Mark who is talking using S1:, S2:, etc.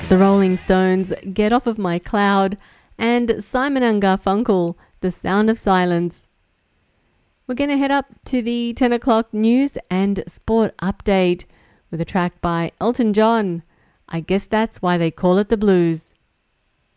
S1: The Rolling Stones, Get Off of My Cloud, and Simon & Garfunkel, The Sound of Silence. We're going to head up to the 10 o'clock news and sport update with a track by Elton John. I guess that's why they call it the blues.